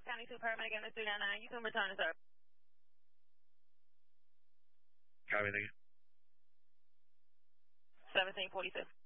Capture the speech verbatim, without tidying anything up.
County two paramedic in the three nine nine. You can return to service. Copy, thank you. seventeen forty-two.